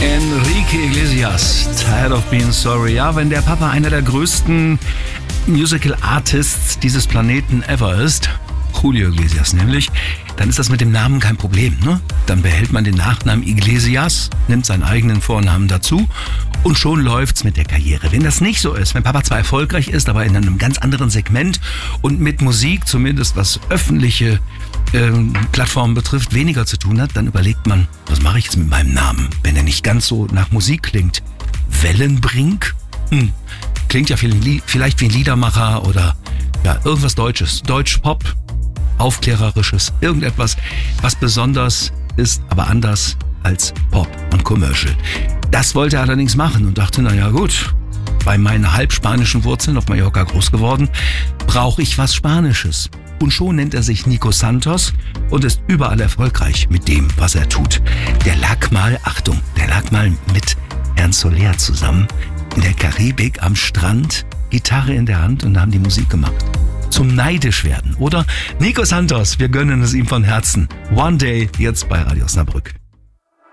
Enrique Iglesias, Tired of Being Sorry. Ja, wenn der Papa einer der größten Musical Artists dieses Planeten ever ist, Julio Iglesias nämlich, dann ist das mit dem Namen kein Problem, ne? Dann behält man den Nachnamen Iglesias, nimmt seinen eigenen Vornamen dazu und schon läuft's mit der Karriere. Wenn das nicht so ist, wenn Papa zwar erfolgreich ist, aber in einem ganz anderen Segment und mit Musik, zumindest was öffentliche Plattformen betrifft, weniger zu tun hat, dann überlegt man, was mache ich jetzt mit meinem Namen, wenn er nicht ganz so nach Musik klingt. Wellenbrink? Klingt ja vielleicht wie ein Liedermacher oder ja, irgendwas Deutsches. Deutsch-Pop, Aufklärerisches, irgendetwas, was besonders ist, aber anders als Pop und Commercial. Das wollte er allerdings machen und dachte, naja gut, bei meinen halbspanischen Wurzeln auf Mallorca groß geworden, brauche ich was Spanisches. Und schon nennt er sich Nico Santos und ist überall erfolgreich mit dem, was er tut. Der lag mal mit Herrn Soler zusammen in der Karibik am Strand, Gitarre in der Hand und haben die Musik gemacht. Zum neidisch werden, oder? Nico Santos, wir gönnen es ihm von Herzen. One Day, jetzt bei Radio Osnabrück.